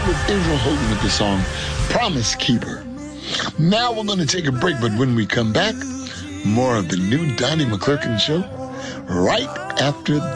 was Israel Houghton with the song Promise Keeper. Now we're going to take a break, but when we come back, more of the new Donnie McClurkin Show right after